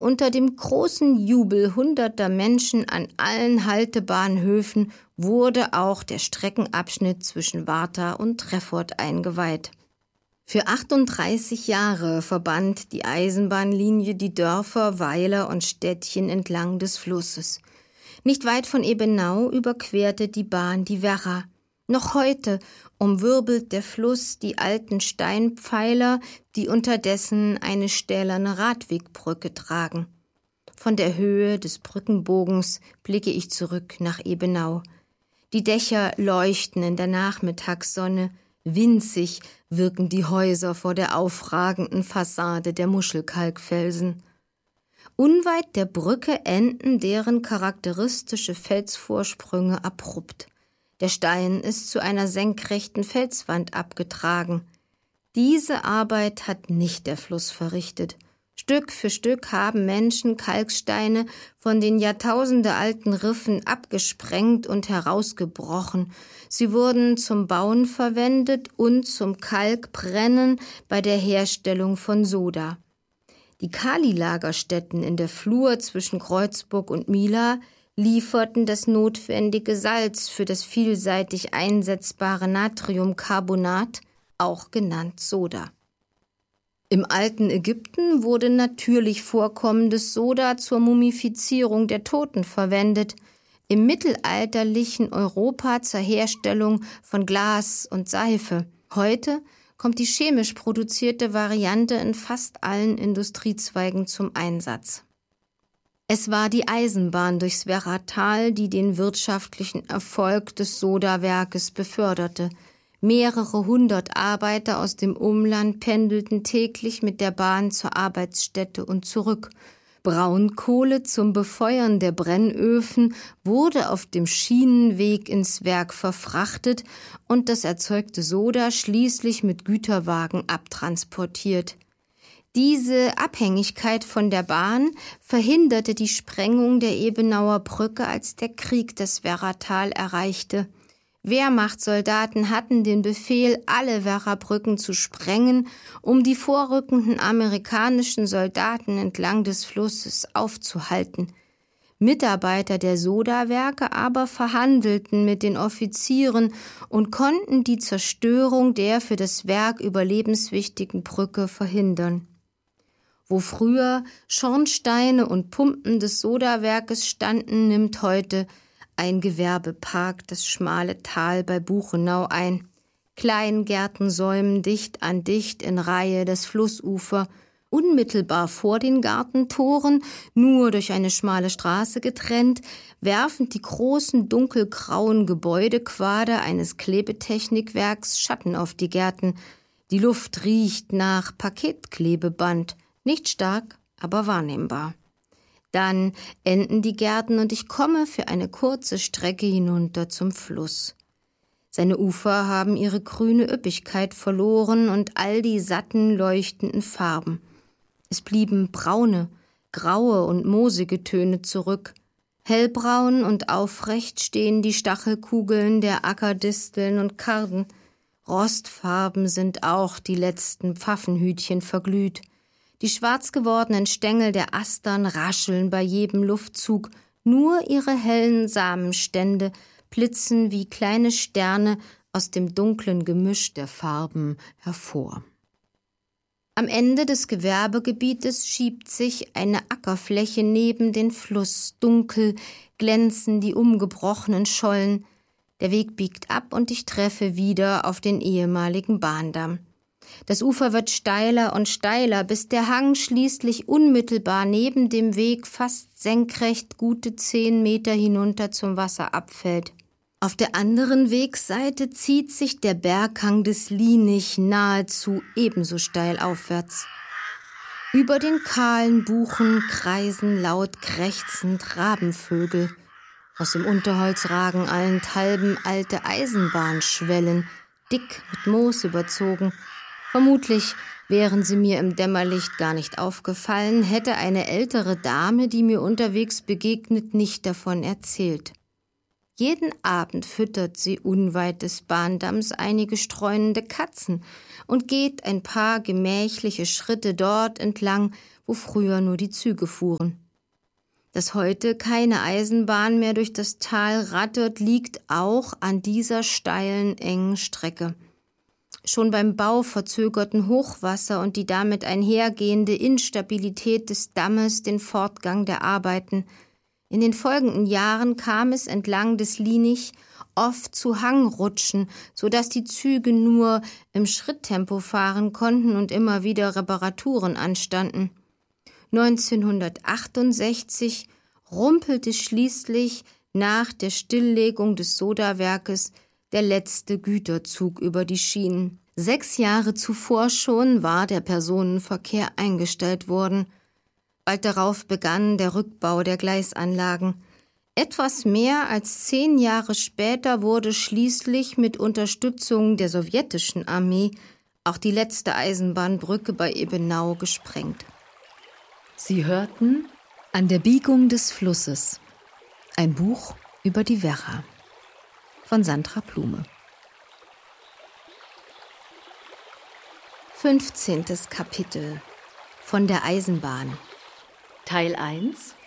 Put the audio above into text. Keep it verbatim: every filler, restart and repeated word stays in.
Unter dem großen Jubel hunderter Menschen an allen Haltebahnhöfen wurde auch der Streckenabschnitt zwischen Warta und Treffort eingeweiht. Für achtunddreißig Jahre verband die Eisenbahnlinie die Dörfer, Weiler und Städtchen entlang des Flusses. Nicht weit von Ebenau überquerte die Bahn die Werra. Noch heute umwirbelt der Fluss die alten Steinpfeiler, die unterdessen eine stählerne Radwegbrücke tragen. Von der Höhe des Brückenbogens blicke ich zurück nach Ebenau. Die Dächer leuchten in der Nachmittagssonne, winzig wirken die Häuser vor der aufragenden Fassade der Muschelkalkfelsen. Unweit der Brücke enden deren charakteristische Felsvorsprünge abrupt. Der Stein ist zu einer senkrechten Felswand abgetragen. Diese Arbeit hat nicht der Fluss verrichtet. Stück für Stück haben Menschen Kalksteine von den jahrtausendealten Riffen abgesprengt und herausgebrochen. Sie wurden zum Bauen verwendet und zum Kalkbrennen bei der Herstellung von Soda. Die Kalilagerstätten in der Flur zwischen Kreuzburg und Mila lieferten das notwendige Salz für das vielseitig einsetzbare Natriumcarbonat, auch genannt Soda. Im alten Ägypten wurde natürlich vorkommendes Soda zur Mumifizierung der Toten verwendet, im mittelalterlichen Europa zur Herstellung von Glas und Seife. Heute kommt die chemisch produzierte Variante in fast allen Industriezweigen zum Einsatz. Es war die Eisenbahn durchs Werratal, die den wirtschaftlichen Erfolg des Sodawerkes beförderte. Mehrere hundert Arbeiter aus dem Umland pendelten täglich mit der Bahn zur Arbeitsstätte und zurück. Braunkohle zum Befeuern der Brennöfen wurde auf dem Schienenweg ins Werk verfrachtet und das erzeugte Soda schließlich mit Güterwagen abtransportiert. Diese Abhängigkeit von der Bahn verhinderte die Sprengung der Ebenauer Brücke, als der Krieg das Werratal erreichte. Wehrmachtssoldaten hatten den Befehl, alle Werrabrücken zu sprengen, um die vorrückenden amerikanischen Soldaten entlang des Flusses aufzuhalten. Mitarbeiter der Sodawerke aber verhandelten mit den Offizieren und konnten die Zerstörung der für das Werk überlebenswichtigen Brücke verhindern. Wo früher Schornsteine und Pumpen des Sodawerkes standen, nimmt heute ein Gewerbepark das schmale Tal bei Buchenau ein. Kleingärten säumen dicht an dicht in Reihe das Flussufer. Unmittelbar vor den Gartentoren, nur durch eine schmale Straße getrennt, werfen die großen dunkelgrauen Gebäudequader eines Klebetechnikwerks Schatten auf die Gärten. Die Luft riecht nach Paketklebeband. Nicht stark, aber wahrnehmbar. Dann enden die Gärten und ich komme für eine kurze Strecke hinunter zum Fluss. Seine Ufer haben ihre grüne Üppigkeit verloren und all die satten, leuchtenden Farben. Es blieben braune, graue und moosige Töne zurück. Hellbraun und aufrecht stehen die Stachelkugeln der Ackerdisteln und Karden. Rostfarben sind auch die letzten Pfaffenhütchen verglüht. Die schwarz gewordenen Stängel der Astern rascheln bei jedem Luftzug, nur ihre hellen Samenstände blitzen wie kleine Sterne aus dem dunklen Gemisch der Farben hervor. Am Ende des Gewerbegebietes schiebt sich eine Ackerfläche neben den Fluss. Dunkel glänzen die umgebrochenen Schollen. Der Weg biegt ab und ich treffe wieder auf den ehemaligen Bahndamm. Das Ufer wird steiler und steiler, bis der Hang schließlich unmittelbar neben dem Weg fast senkrecht gute zehn Meter hinunter zum Wasser abfällt. Auf der anderen Wegseite zieht sich der Berghang des Lienich nahezu ebenso steil aufwärts. Über den kahlen Buchen kreisen laut krächzend Rabenvögel. Aus dem Unterholz ragen allenthalben alte Eisenbahnschwellen, dick mit Moos überzogen. Vermutlich wären sie mir im Dämmerlicht gar nicht aufgefallen, hätte eine ältere Dame, die mir unterwegs begegnet, nicht davon erzählt. Jeden Abend füttert sie unweit des Bahndamms einige streunende Katzen und geht ein paar gemächliche Schritte dort entlang, wo früher nur die Züge fuhren. Dass heute keine Eisenbahn mehr durch das Tal rattert, liegt auch an dieser steilen, engen Strecke. Schon beim Bau verzögerten Hochwasser und die damit einhergehende Instabilität des Dammes den Fortgang der Arbeiten. In den folgenden Jahren kam es entlang des Lienich oft zu Hangrutschen, so dass die Züge nur im Schritttempo fahren konnten und immer wieder Reparaturen anstanden. neunzehnhundertachtundsechzig rumpelte schließlich nach der Stilllegung des Sodawerkes der letzte Güterzug über die Schienen. Sechs Jahre zuvor schon war der Personenverkehr eingestellt worden. Bald darauf begann der Rückbau der Gleisanlagen. Etwas mehr als zehn Jahre später wurde schließlich mit Unterstützung der sowjetischen Armee auch die letzte Eisenbahnbrücke bei Ebenau gesprengt. Sie hörten An der Biegung des Flusses, ein Buch über die Werra von Sandra Blume. Fünfzehntes Kapitel von der Eisenbahn. Teil eins